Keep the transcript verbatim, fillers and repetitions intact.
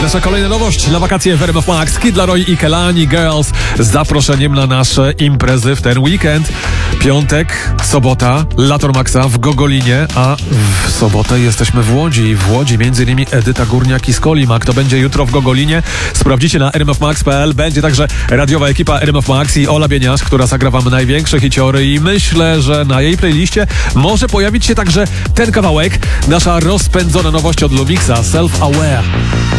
nasza kolejna nowość na wakacje w R M F Max. Kid Laroi i Kelani Girls z zaproszeniem na nasze imprezy w ten weekend. Piątek, sobota, Lator Maxa w Gogolinie, a w sobotę jesteśmy w Łodzi. W Łodzi między innymi Edyta Górniak i Skolimak. To będzie jutro w Gogolinie. Sprawdzicie na r m f max kropka p l. Będzie także radiowa ekipa R M F Max i Ola Bieniasz, która zagra wam największe hiciory i myślę, że na jej playliście może pojawić się także ten kawałek. Nasza rozpędzona nowość od Lumixa, Self Aware.